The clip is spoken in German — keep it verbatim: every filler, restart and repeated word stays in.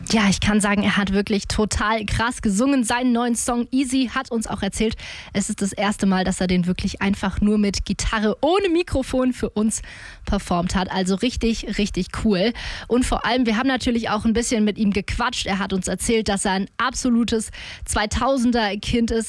Ja, ich kann sagen, er hat wirklich total krass gesungen. Seinen neuen Song Easy hat uns auch erzählt, es ist das erste Mal, dass er den wirklich einfach nur mit Gitarre ohne Mikrofon für uns performt hat. Also richtig, richtig cool. Und vor allem, wir haben natürlich auch ein bisschen mit ihm gequatscht. Er hat uns erzählt, dass er ein absolutes zweitausender-Kind ist.